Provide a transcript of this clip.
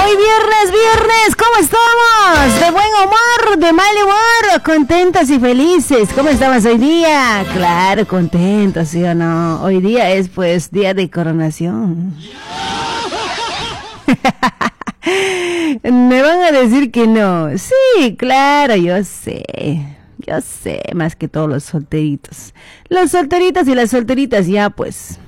Hoy viernes, ¿cómo estamos? De buen humor, de mal humor, contentos y felices. ¿Cómo estamos hoy día? Claro, contentos, ¿sí o no? Hoy día es pues día de coronación. Me van a decir que no. Sí, claro, yo sé, más que todos los solteritos. Los solteritos y las solteritas ya pues